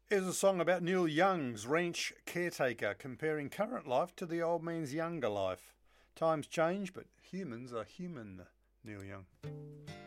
Here's a song about Neil Young's ranch caretaker, comparing current life to the old man's younger life. Times change, but humans are human, Neil Young.